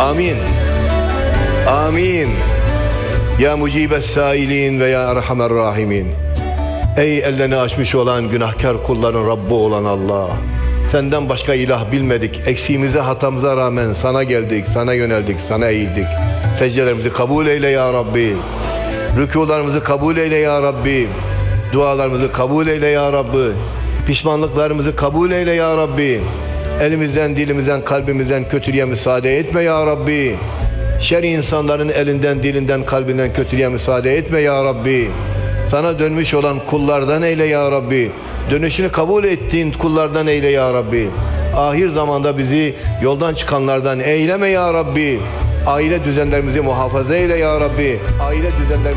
Amin. Amin. Ya mucibes sailin ve ya erhamer rahimin. Ey ellerini açmış olan günahkar kulların Rabbi olan Allah. Senden başka ilah bilmedik. Eksiğimize, hatamıza rağmen sana geldik, sana yöneldik, sana eğildik. Secdelerimizi kabul eyle ya Rabbi. Rükûlarımızı kabul eyle ya Rabbi. Dualarımızı kabul eyle ya Rabbi. Pişmanlıklarımızı kabul eyle ya Rabbi. Elimizden, dilimizden, kalbimizden kötülüğe müsaade etme ya Rabbi. Şer insanların elinden, dilinden, kalbinden kötülüğe müsaade etme ya Rabbi. Sana dönmüş olan kullardan eyle ya Rabbi. Dönüşünü kabul ettiğin kullardan eyle ya Rabbi. Ahir zamanda bizi yoldan çıkanlardan eyleme ya Rabbi. Aile düzenlerimizi muhafaza eyle ya Rabbi. Aile düzenlerimizi